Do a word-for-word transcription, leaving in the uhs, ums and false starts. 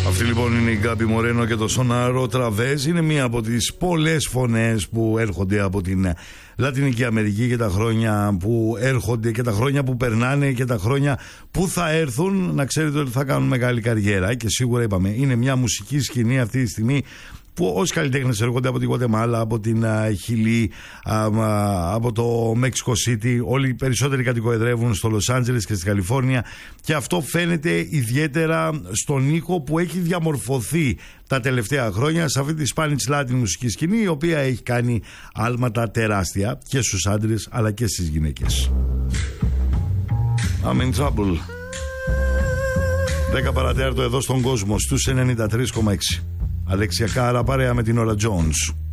Αυτή λοιπόν είναι η Γκάμπι Μορένο και το Σονάρο Τραβέζ. Είναι μία από τις πολλές φωνές που έρχονται από την Λατινική Αμερική και τα χρόνια που έρχονται και τα χρόνια που περνάνε και τα χρόνια που θα έρθουν. Να ξέρετε ότι θα κάνουν μεγάλη καριέρα και σίγουρα είπαμε είναι μια μουσική σκηνή αυτή τη στιγμή που όσοι καλλιτέχνες έρχονται από την Γουατεμάλα, από την uh, Χιλή, uh, uh, από το Μέξικο City. Όλοι οι περισσότεροι κατοικοεδρεύουν στο Λος Άντζελες και στη Καλιφόρνια και αυτό φαίνεται ιδιαίτερα στον ήχο που έχει διαμορφωθεί τα τελευταία χρόνια σε αυτή τη Spanish Latin μουσική σκηνή, η οποία έχει κάνει άλματα τεράστια και στους άντρες αλλά και στις γυναίκες. I'm in trouble. δέκα παρατέταρτο εδώ στον κόσμο στους ενενήντα τρία κόμμα έξι. Αλέξια Κάρα παρέα με την Ώρα Jones.